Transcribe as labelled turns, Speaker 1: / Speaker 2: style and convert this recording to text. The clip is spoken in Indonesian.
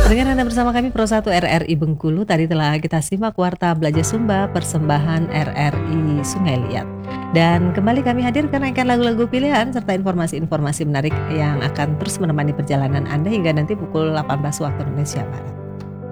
Speaker 1: Dengan Anda bersama kami Pro 1 RRI Bengkulu, tadi telah kita simak Warta Belajar Sumba persembahan RRI Sungai Liat. Dan kembali kami hadirkan rangkaian lagu-lagu pilihan serta informasi-informasi menarik yang akan terus menemani perjalanan Anda hingga nanti pukul 18 waktu Indonesia Barat.